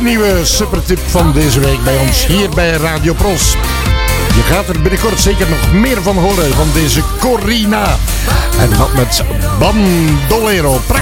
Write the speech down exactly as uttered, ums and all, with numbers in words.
nieuwe supertip van deze week bij ons hier bij Radio Pros. Je gaat er binnenkort zeker nog meer van horen van deze Corina. En dat met Bandolero.